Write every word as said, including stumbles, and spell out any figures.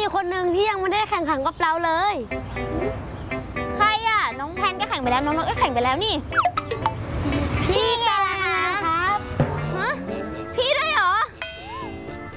คนหนึ่งที่ยังไม่ได้แข่งขันกับเราเลยใครอ่ะน้องแพนก็แข่งไปแล้วน้องน้องก็แข่งไปแล้วนี่พี่ไง